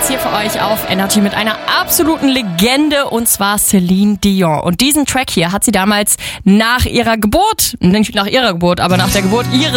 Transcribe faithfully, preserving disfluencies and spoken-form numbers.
hier für euch auf Energy mit einer absoluten Legende, und zwar Celine Dion. Und diesen Track hier hat sie damals nach ihrer Geburt, nicht nach ihrer Geburt, aber nach der Geburt ihres